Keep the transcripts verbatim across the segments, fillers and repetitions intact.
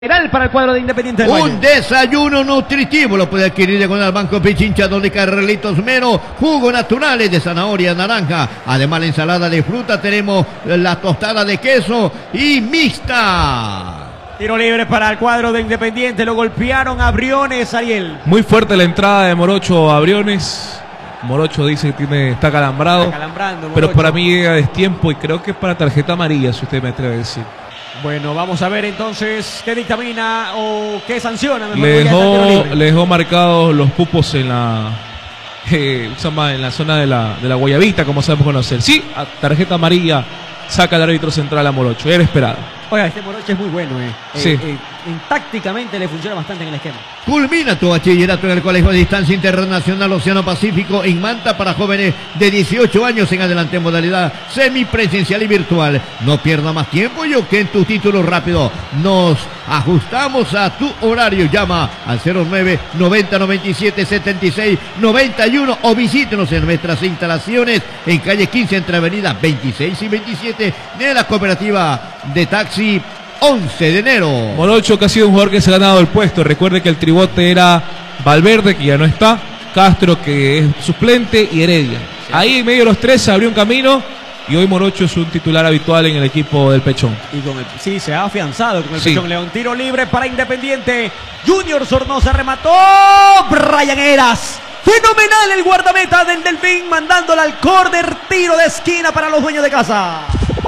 Para el cuadro de Independiente del Valle. Un desayuno nutritivo lo puede adquirir con el Banco Pichincha, donde Carlitos Mero, jugo naturales de zanahoria, naranja. Además, la ensalada de fruta, tenemos la tostada de queso y mixta. Tiro libre para el cuadro de Independiente. Lo golpearon a Briones, Ariel. Muy fuerte la entrada de Morocho a Briones. Morocho dice que tiene, está calambrado. Está calambrando, pero para mí llega a destiempo y creo que es para tarjeta amarilla, si usted me atreve a decir. Bueno, vamos a ver entonces qué dictamina o qué sanciona. Le dejó, le dejó marcados los pupos en la eh, en la zona de la, de la guayabita, como sabemos conocer. Sí, a tarjeta amarilla saca el árbitro central a Morocho. Era esperado. Oiga, este Morocho es muy bueno. Eh. Sí. Eh, eh, tácticamente le funciona bastante en el esquema. Culmina tu bachillerato en el Colegio de Distancia Internacional Océano Pacífico en Manta para jóvenes de dieciocho años en adelante en modalidad semipresencial y virtual. No pierda más tiempo y obtén tu título rápido. Nos ajustamos a tu horario. Llama al cero nueve noventa noventa y siete setenta y seis noventa y uno o visítenos en nuestras instalaciones en calle quince entre avenida veintiséis y veintisiete de la cooperativa de taxi once de enero. Morocho, que ha sido un jugador que se ha ganado el puesto. Recuerde que el tribote era Valverde, que ya no está, Castro, que es suplente, y Heredia. Sí. Ahí en medio de los tres se abrió un camino y hoy Morocho es un titular habitual en el equipo del Pechón. Y con el, sí, se ha afianzado con el sí. Pechón León. Tiro libre para Independiente. Junior Sornosa remató. Brian Heras. Fenomenal el guardameta del Delfín, mandándola al córner. Tiro de esquina para los dueños de casa.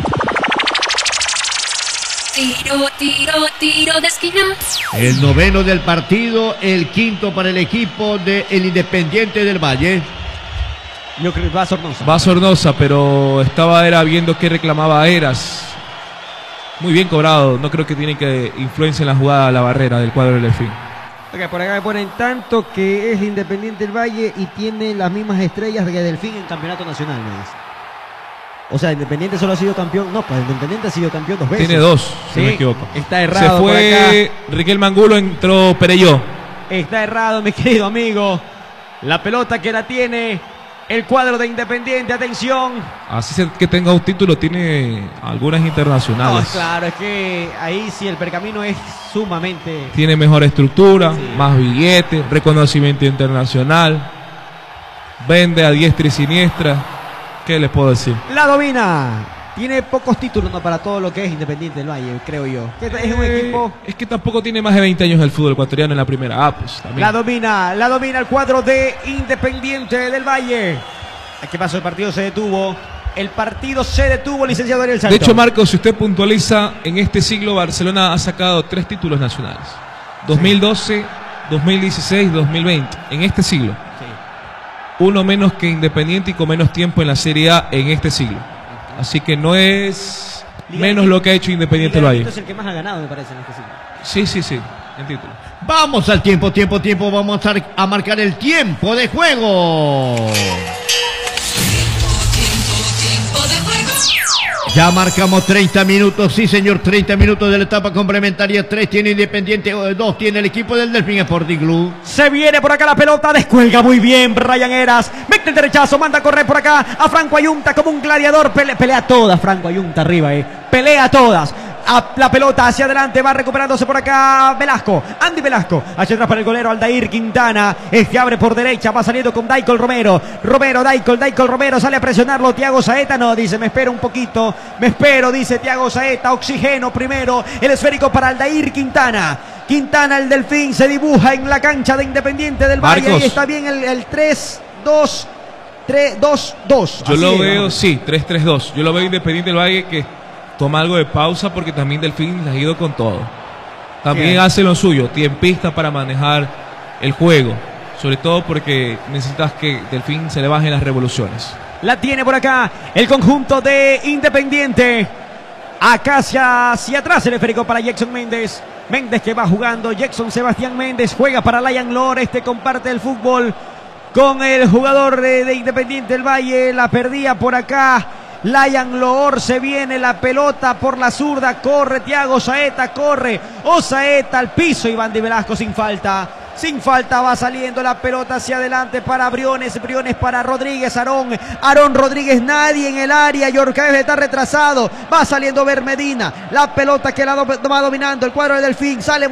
Tiro, tiro, tiro de esquina. El noveno del partido, el quinto para el equipo del Independiente del Valle. Yo creo que va a Sornosa. Va a Sornosa, pero estaba era viendo que reclamaba Eras. Muy bien cobrado. No creo que tiene que influencia en la jugada la barrera del cuadro del Delfín. Okay, por acá me ponen tanto que es Independiente del Valle y tiene las mismas estrellas que Delfín en campeonato nacional, me dice. O sea, Independiente solo ha sido campeón. No, pues Independiente ha sido campeón dos veces. Tiene dos, si sí, no me equivoco. Está errado. Se fue Riquelme Angulo, entró Perelló. Está errado, mi querido amigo. La pelota que la tiene el cuadro de Independiente. Atención. Así es que tenga un título, tiene algunas internacionales. No, claro, es que ahí sí el pergamino es sumamente. Tiene mejor estructura, sí. Más billetes, reconocimiento internacional. Vende a diestra y siniestra. ¿Qué les puedo decir? La domina. Tiene pocos títulos, ¿no? Para todo lo que es Independiente del Valle, creo yo. Es un eh, equipo. Es que tampoco tiene más de veinte años el fútbol ecuatoriano en la primera. Ah, pues también. La domina, la domina el cuadro de Independiente del Valle. ¿Qué pasó? El partido se detuvo. El partido se detuvo, licenciado Ariel Santos. De hecho, Marcos, si usted puntualiza, en este siglo Barcelona ha sacado tres títulos nacionales. dos mil doce, sí. dos mil dieciséis, dos mil veinte. En este siglo. Uno menos que Independiente y con menos tiempo en la Serie A en este siglo. Así que no es Liga menos lo que ha hecho Independiente del Valle. Es el que más ha ganado, me parece, en este siglo. Sí, sí, sí, en título. Vamos al tiempo, tiempo, tiempo. Vamos a marcar el tiempo de juego. Ya marcamos treinta minutos, sí señor, treinta minutos de la etapa complementaria. tres tiene Independiente, dos tiene el equipo del Delfín Sporting Club. Se viene por acá la pelota, descuelga muy bien Brian Heras. Mete el derechazo, manda a correr por acá a Franco Ayunta como un gladiador. Pelea, pelea todas Franco Ayunta arriba, eh. Pelea todas. A la pelota hacia adelante, va recuperándose por acá Velasco, Andy Velasco, hacia atrás para el golero Aldair Quintana, este abre por derecha, va saliendo con Daicol Romero, Romero, Daicol, Daicol Romero, sale a presionarlo, Thiago Saeta, no, dice, me espero un poquito, me espero, dice Thiago Saeta, oxigeno primero, el esférico para Aldair Quintana, Quintana el Delfín se dibuja en la cancha de Independiente del Valle, Marcos. Y está bien el, el tres dos tres dos dos. Yo lo veo, sí, tres tres dos, yo lo veo Independiente del Valle que toma algo de pausa porque también Delfín le ha ido con todo. También Bien. hace lo suyo, tiempista para manejar el juego. Sobre todo porque necesitas que Delfín se le bajen las revoluciones. La tiene por acá el conjunto de Independiente. Acá hacia, hacia atrás el esférico para Jackson Méndez. Méndez que va jugando. Jackson Sebastián Méndez juega para Lion Lore. Este comparte el fútbol con el jugador de, de Independiente del Valle. La perdía por acá Lion Loor, se viene la pelota por la zurda, corre Thiago Saeta, corre, o Saeta al piso y Andy Velasco sin falta. sin falta va saliendo la pelota hacia adelante para Briones, Briones para Rodríguez, Aarón, Aarón Rodríguez, nadie en el área, Yorcaev está retrasado, va saliendo Bermedina, la pelota que la do va dominando el cuadro de Delfín, sale